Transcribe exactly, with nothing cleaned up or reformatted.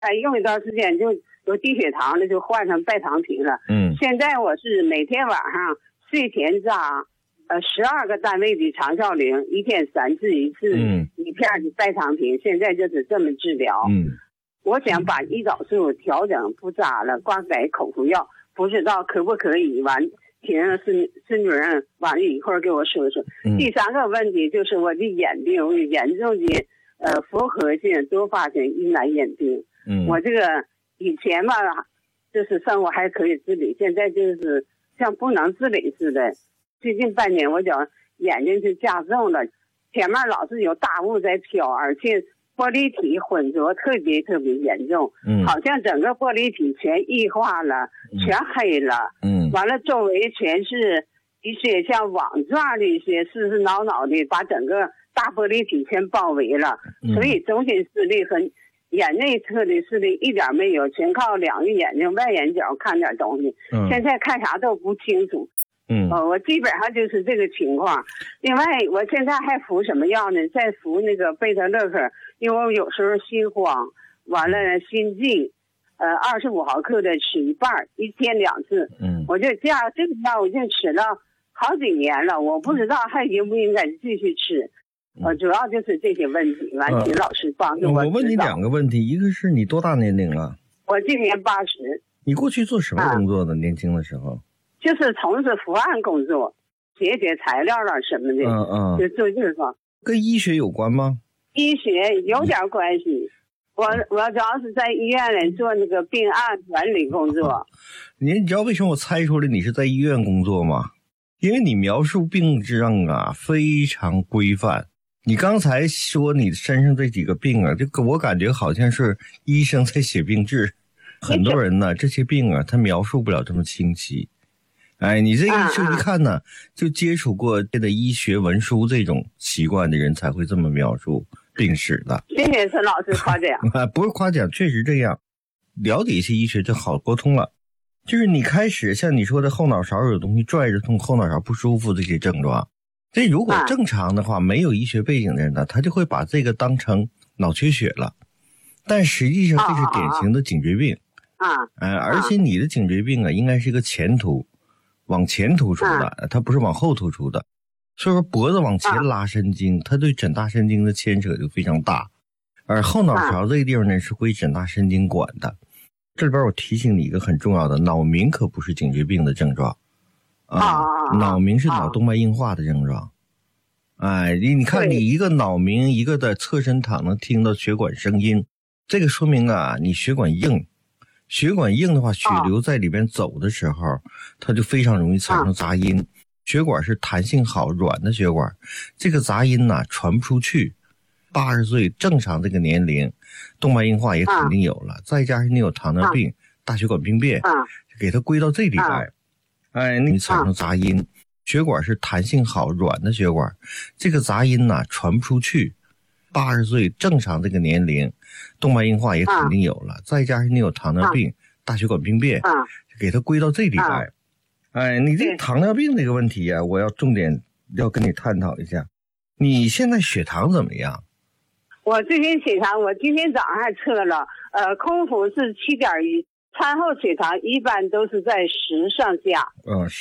哎，用一段时间就有低血糖了，就换成拜糖平了。 嗯， 现在我是每天晚上睡前扎呃十二个单位的长效灵，一天三次一次， 嗯， 一片的拜糖平，现在就是这么治疗。 嗯， 我想把胰岛素调整不扎了，光改口服药，不知道可不可以？完，请孙孙主任完了一会儿给我说说。 嗯、 第三个问题就是我的眼病，我有严重的呃复合性多发性疑难眼病。 嗯， 我这个以前嘛，就是生活还可以自理，现在就是像不能自理似的。最近半年我觉眼睛就加重了，前面老是有大雾在飘，而且玻璃体混浊特别特别严重， 嗯， 好像整个玻璃体全异化了， 嗯、 全黑了， 嗯， 完了周围全是一些像网状的一些湿湿挠挠的，把整个大玻璃体全包围了， 嗯、 所以中心视力和眼内侧的视力一点没有，全靠两个眼睛外眼角看点东西， 嗯、 现在看啥都不清楚。 嗯， 呃，我基本上就是这个情况。另外，我现在还服什么药呢？在服那个贝塔乐克，因为我有时候心慌，完了心悸，呃，二十五毫克的吃一半，一天两次。 嗯， 我就这样，这个药我已经吃了好几年了，我不知道还应不应该继续吃。呃，主要就是这些问题，完请老师帮助我、 呃。我问你两个问题，一个是你多大年龄了？ 我今年八十。 你过去做什么工作的？啊、年轻的时候？ 就是从事伏案工作，写写材料了什么的， 嗯嗯， 就做这个。 跟医学有关吗？ 医学有点关系。我我主要是在医院里做那个病案管理工作。 啊、你你知道为什么我猜出来你是在医院工作吗？因为你描述病症啊非常规范。你刚才说你身上这几个病啊，这个我感觉好像是医生在写病志。很多人呢，这些病啊，他描述不了这么清晰。哎，你这一就一看呢，就接触过这个医学文书这种习惯的人才会这么描述病史的。 谢谢孙老师夸奖。 啊，不是夸奖，确实这样。了解一些医学就好沟通了。就是你开始像你说的后脑勺有东西拽着痛，后脑勺不舒服这些症状，这如果正常的话，没有医学背景的人呢，他就会把这个当成脑缺血了。但实际上这是典型的颈椎病。 啊， 呃，而且你的颈椎病啊，应该是一个前突。往前突出的，它不是往后突出的，所以说脖子往前拉神经，它对枕大神经的牵扯就非常大，而后脑勺这个地方呢是归枕大神经管的。这里边我提醒你一个很重要的，脑鸣可不是颈椎病的症状啊，脑鸣是脑动脉硬化的症状。哎，你你看，你一个脑鸣，一个的侧身躺能听到血管声音，这个说明啊，你血管硬。血管硬的话，血流在里边走的时候，它就非常容易产生杂音。血管是弹性好、软的血管，这个杂音呢、啊、传不出去。八十岁正常这个年龄，动脉硬化也肯定有了，再加上你有糖尿病、大血管病变，给它归到这里来。哎，你产生杂音，血管是弹性好、软的血管，这个杂音呢、啊、传不出去。八十岁正常这个年龄，动脉硬化也肯定有了，再加上你有糖尿病、大血管病变，给它归到这里来。哎，你这个糖尿病这个问题啊，我要重点要跟你探讨一下。你现在血糖怎么样？ 我最近血糖，我今天早上还测了，呃，空腹是七点一，餐后血糖一般都是在十上下。 嗯。